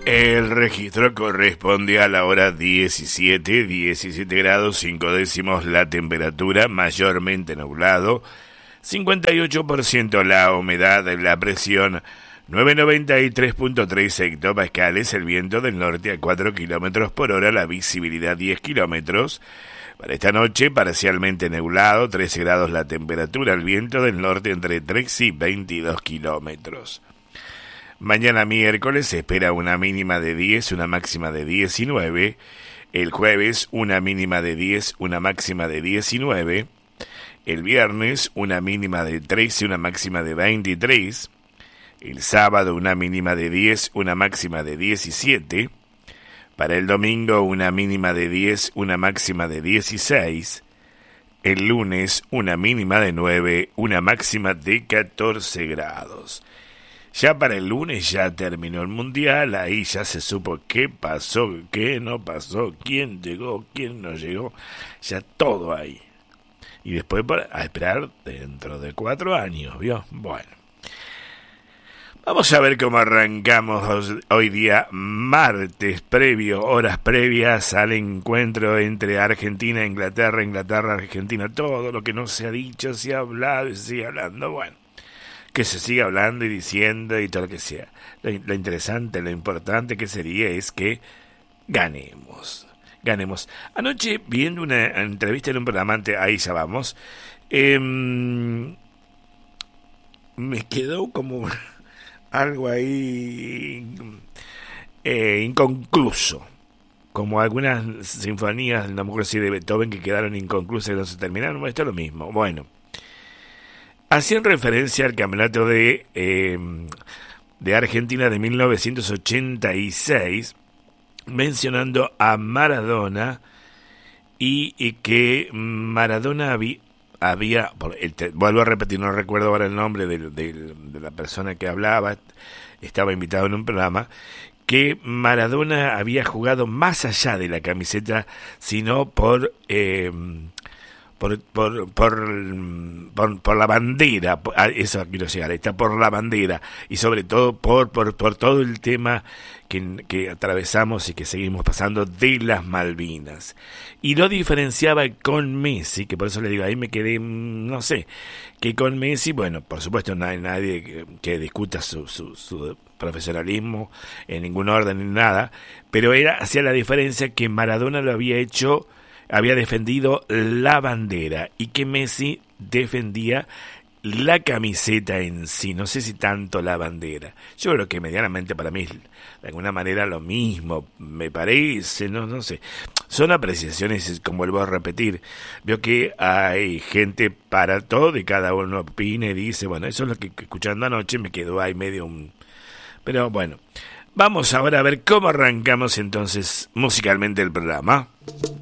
El registro corresponde a la hora 17 grados 5 décimos la temperatura, mayormente nublado, 58% la humedad, la presión 993.3 hectopascales, el viento del norte a 4 kilómetros por hora, la visibilidad 10 kilómetros. Para esta noche, parcialmente nublado, 13 grados la temperatura, el viento del norte entre 3 y 22 kilómetros. Mañana miércoles se espera una mínima de 10, una máxima de 19. El jueves una mínima de 10, una máxima de 19. El viernes una mínima de 13, una máxima de 23. El sábado una mínima de 10, una máxima de 17. Para el domingo una mínima de 10, una máxima de 16. El lunes una mínima de 9, una máxima de 14 grados. Ya para el lunes ya terminó el mundial, ahí ya se supo qué pasó, qué no pasó, quién llegó, quién no llegó, ya todo ahí. Y después a esperar dentro de 4 años, ¿vio? Bueno. Vamos a ver cómo arrancamos hoy día, martes, horas previas al encuentro entre Argentina e Inglaterra, Argentina, todo lo que no se ha dicho, se ha hablado y se sigue hablando, bueno. Que se siga hablando y diciendo y todo lo que sea. Lo interesante, lo importante que sería es que ganemos. Anoche, viendo una entrevista en un programa, ahí ya vamos, me quedó como algo ahí inconcluso. Como algunas sinfonías, no me acuerdo si de Beethoven, que quedaron inconclusas y no se terminaron. Esto es lo mismo. Bueno. Hacían referencia al campeonato de Argentina de 1986, mencionando a Maradona y que Maradona había vuelvo a repetir, no recuerdo ahora el nombre de la persona que hablaba, estaba invitado en un programa, que Maradona había jugado más allá de la camiseta, sino por la bandera, eso quiero llegar, está por la bandera y sobre todo por todo el tema que atravesamos y que seguimos pasando de las Malvinas. Y lo diferenciaba con Messi, que por eso le digo, ahí me quedé, no sé, que con Messi, bueno, por supuesto no hay nadie que discuta su profesionalismo en ningún orden ni nada, pero hacía la diferencia que Maradona lo había hecho, había defendido la bandera y que Messi defendía la camiseta en sí, no sé si tanto la bandera. Yo creo que medianamente para mí de alguna manera lo mismo, me parece, no sé. Son apreciaciones, como vuelvo a repetir. Veo que hay gente para todo y cada uno opina y dice, bueno, eso es lo que escuchando anoche me quedó ahí medio Pero bueno, vamos ahora a ver cómo arrancamos entonces musicalmente el programa.